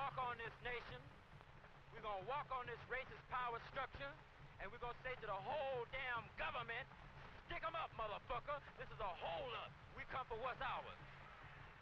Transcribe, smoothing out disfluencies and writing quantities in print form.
walk on this nation. We're gonna walk on this racist power structure, and we're gonna say to the whole damn government, stick 'em up, motherfucker. This is a hold-up. We come for what's ours.